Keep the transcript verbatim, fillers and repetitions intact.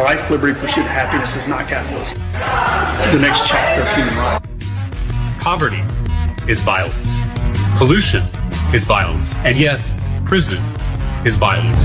life, liberty, pursuit of happiness is not capitalism. The next chapter of human rights. Poverty is violence. Pollution is violence. And yes, prison is violence.